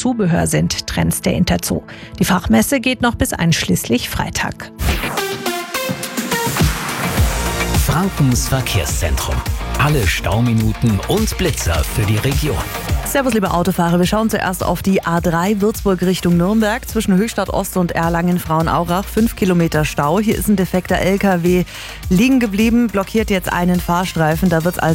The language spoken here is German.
Zubehör sind Trends der Interzoo. Die Fachmesse geht noch bis einschließlich Freitag. Frankens Verkehrszentrum. Alle Stauminuten und Blitzer für die Region. Servus, liebe Autofahrer. Wir schauen zuerst auf die A3 Würzburg Richtung Nürnberg. Zwischen Höchstadt Ost und Erlangen-Frauenaurach 5 Kilometer Stau. Hier ist ein defekter LKW liegen geblieben, blockiert jetzt einen Fahrstreifen. Da wird es also